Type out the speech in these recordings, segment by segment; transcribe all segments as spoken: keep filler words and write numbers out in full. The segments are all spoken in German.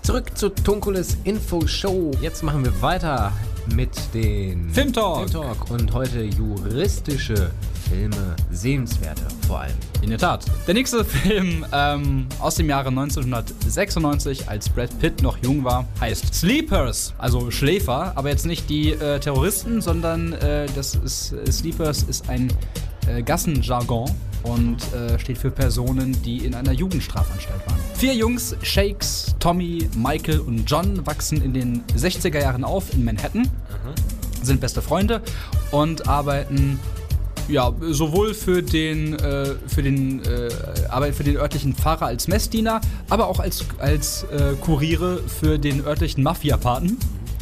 Zurück zu Tonkules Info-Show. Jetzt machen wir weiter mit den Filmtalk. Filmtalk und heute juristische Filme, sehenswerte vor allem. In der Tat. Der nächste Film ähm, aus dem Jahre neunzehnhundertsechsundneunzig, als Brad Pitt noch jung war, heißt Sleepers, also Schläfer, aber jetzt nicht die äh, Terroristen, sondern äh, das ist, äh, Sleepers ist ein äh, Gassenjargon und äh, steht für Personen, die in einer Jugendstrafanstalt waren. Vier Jungs, Shakes, Tommy, Michael und John, wachsen in den sechziger Jahren auf in Manhattan, mhm. sind beste Freunde und arbeiten ja, sowohl für den, äh, für den, äh, arbeiten für den örtlichen Pfarrer als Messdiener, aber auch als, als äh, Kuriere für den örtlichen Mafia-Paten.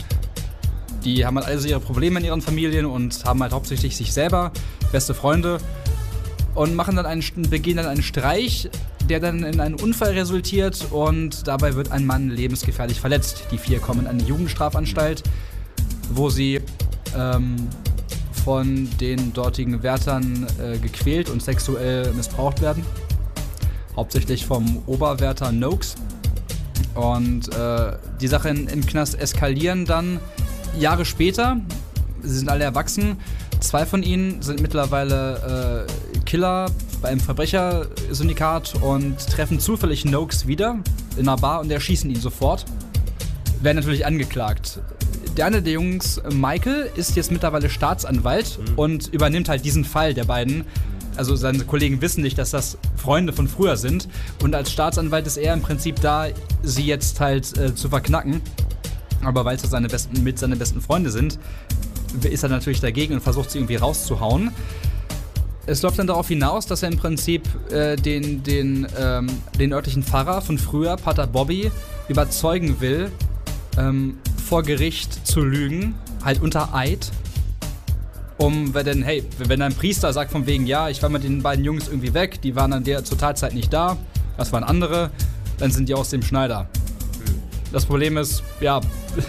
Die haben halt also ihre Probleme in ihren Familien und haben halt hauptsächlich sich selber, beste Freunde, und machen dann einen, begehen dann einen Streich, der dann in einen Unfall resultiert und dabei wird ein Mann lebensgefährlich verletzt. Die vier kommen in eine Jugendstrafanstalt, wo sie ähm, von den dortigen Wärtern äh, gequält und sexuell missbraucht werden. Hauptsächlich vom Oberwärter Noakes. Und äh, die Sachen im Knast eskalieren dann Jahre später. Sie sind alle erwachsen. Zwei von ihnen sind mittlerweile äh, Killer bei einem Verbrechersyndikat und treffen zufällig Noakes wieder in einer Bar und erschießen ihn sofort. Werden natürlich angeklagt. Der eine der Jungs, Michael, ist jetzt mittlerweile Staatsanwalt mhm. und übernimmt halt diesen Fall der beiden. Also seine Kollegen wissen nicht, dass das Freunde von früher sind. Und als Staatsanwalt ist er im Prinzip da, sie jetzt halt äh, zu verknacken. Aber weil es seine besten, mit seine besten Freunde sind, ist er natürlich dagegen und versucht sie irgendwie rauszuhauen. Es läuft dann darauf hinaus, dass er im Prinzip äh, den, den, ähm, den örtlichen Pfarrer von früher, Pater Bobby, überzeugen will, ähm, vor Gericht zu lügen, halt unter Eid, um, wenn denn, hey, wenn ein Priester sagt von wegen, ja, ich war mit den beiden Jungs irgendwie weg, die waren an der zur Tatzeit nicht da, das waren andere, dann sind die aus dem Schneider. Das Problem ist, ja,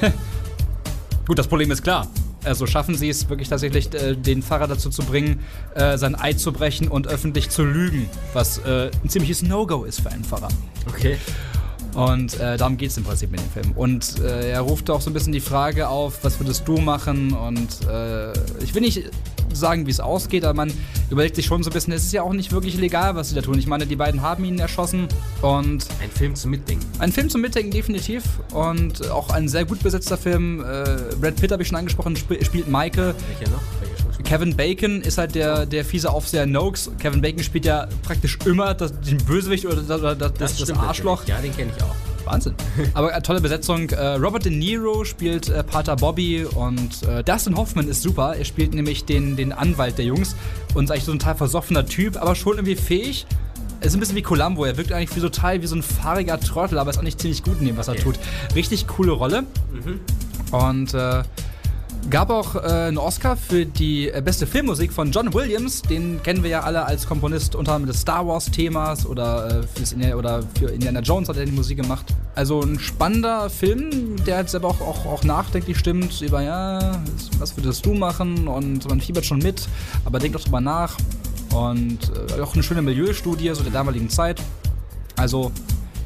gut, das Problem ist klar. Also schaffen sie es wirklich tatsächlich, äh, den Pfarrer dazu zu bringen, äh, sein Eid zu brechen und öffentlich zu lügen, was äh, ein ziemliches No-Go ist für einen Pfarrer. Okay. Und äh, darum geht es im Prinzip in dem Film. Und äh, er ruft auch so ein bisschen die Frage auf, was würdest du machen? Und äh, ich will nicht sagen, wie es ausgeht, aber man überlegt sich schon so ein bisschen, es ist ja auch nicht wirklich legal, was sie da tun. Ich meine, die beiden haben ihn erschossen und... Ein Film zum Mitdenken. Ein Film zum Mitdenken, definitiv. Und auch ein sehr gut besetzter Film. Äh, Brad Pitt habe ich schon angesprochen, sp- spielt Michael. Welcher noch? Welcher Schauspieler? Kevin Bacon ist halt der, der fiese Aufseher Noakes. Kevin Bacon spielt ja praktisch immer das, den Bösewicht oder das, das, das, das Arschloch. Natürlich. Ja, den kenne ich auch. Wahnsinn. Aber äh, tolle Besetzung. Äh, Robert De Niro spielt äh, Pater Bobby und äh, Dustin Hoffman ist super. Er spielt nämlich den, den Anwalt der Jungs und ist eigentlich so ein total versoffener Typ, aber schon irgendwie fähig. Er ist ein bisschen wie Columbo. Er wirkt eigentlich wie total wie so ein fahriger Trottel, aber ist auch nicht ziemlich gut in dem, was okay. er tut. Richtig coole Rolle. Mhm. Und äh, gab auch äh, einen Oscar für die äh, beste Filmmusik von John Williams. Den kennen wir ja alle als Komponist unter anderem des Star Wars Themas oder, äh, fürs Indiana, oder für Indiana Jones hat er die Musik gemacht. Also ein spannender Film, der jetzt aber auch, auch, auch nachdenklich stimmt über, ja, was würdest du machen? Und man fiebert schon mit, aber denkt doch drüber nach. Und äh, auch eine schöne Milieustudie so der damaligen Zeit. Also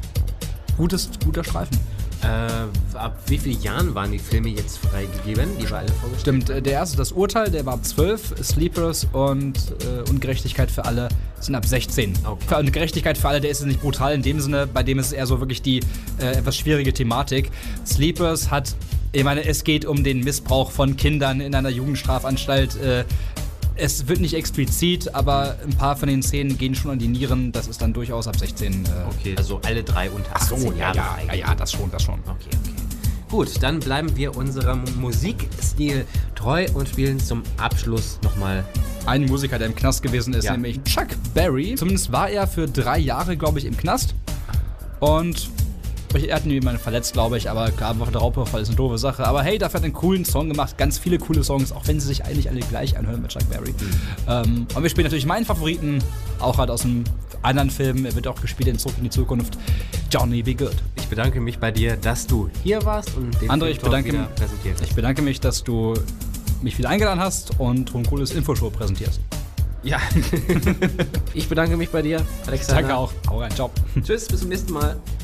gutes, guter Streifen. Äh, ab wie vielen Jahren waren die Filme jetzt freigegeben? Die war alle vorgestellt. Stimmt, der erste, das Urteil, der war ab zwölf, Sleepers und äh, Ungerechtigkeit für alle sind ab sechzehn. Okay. Und Gerechtigkeit für alle, der ist nicht brutal in dem Sinne, bei dem ist es eher so wirklich die äh, etwas schwierige Thematik. Sleepers hat, ich meine, es geht um den Missbrauch von Kindern in einer Jugendstrafanstalt. Äh, Es wird nicht explizit, aber ein paar von den Szenen gehen schon an die Nieren. Das ist dann durchaus ab sechzehn. Äh okay, also alle drei unter achtzehn so, Jahre. Ja, ja, ja, das schon, das schon. Okay, okay. Gut, dann bleiben wir unserem Musikstil treu und spielen zum Abschluss nochmal einen Musiker, der im Knast gewesen ist, ja. nämlich Chuck Berry. Zumindest war er für drei Jahre, glaube ich, im Knast. Und er hat ihn jemanden verletzt, glaube ich, aber klar, der Raubüberfall ist eine doofe Sache. Aber hey, dafür hat er einen coolen Song gemacht, ganz viele coole Songs, auch wenn sie sich eigentlich alle gleich anhören mit Chuck Berry. Mhm. Ähm, und wir spielen natürlich meinen Favoriten, auch halt aus einem anderen Film, er wird auch gespielt in Zurück in die Zukunft, Johnny Be Good. Ich bedanke mich bei dir, dass du hier warst und den André, ich bedanke wieder präsentiert hast. Ich bedanke mich, dass du mich wieder eingeladen hast und ein cooles Infoshow präsentierst. Ja. Ich bedanke mich bei dir, Alexander. Danke auch. Hau rein, ciao. Tschüss, bis zum nächsten Mal.